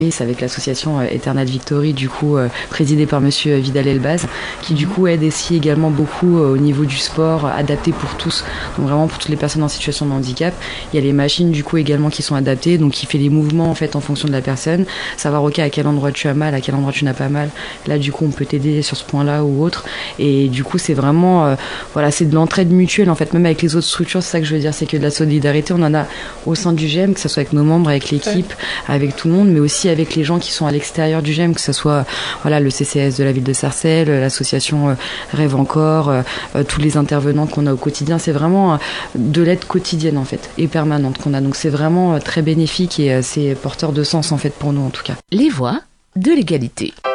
C'est avec l'association Eternal Victory, du coup, présidée par monsieur Vidal Elbaz, qui du coup aide aussi également beaucoup au niveau du sport, adapté pour tous, donc vraiment pour toutes les personnes en situation de handicap. Il y a les machines du coup également qui sont adaptées, donc qui fait les mouvements en fait en fonction de la personne, savoir ok à quel endroit tu as mal, à quel endroit tu n'as pas mal. Là du coup on peut t'aider sur ce point-là ou autre, et du coup c'est vraiment voilà, c'est de l'entraide mutuelle en fait, même avec les autres structures. C'est ça que je veux dire, c'est que de la solidarité on en a au sein du GEM, que ce soit avec nos membres, avec l'équipe, avec tout le monde, mais aussi avec les gens qui sont à l'extérieur du GEM, que ce soit voilà, le CCS de la ville de Sarcelles, l'association Rêve Encore, tous les intervenants qu'on a au quotidien. C'est vraiment de l'aide quotidienne en fait et permanente qu'on a, donc c'est vraiment très bénéfique et c'est porteur de sens en fait pour nous en tout cas. Les voix de l'égalité.